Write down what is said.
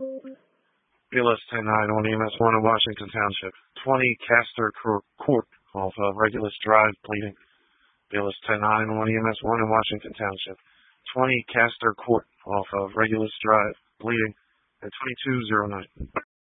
BLS 10-9 on EMS 1 in Washington Township. 20 Castor Court off of Regulus Drive, bleeding. BLS 10-9 on EMS 1 in Washington Township. 20 Castor Court off of Regulus Drive, bleeding. At 2209.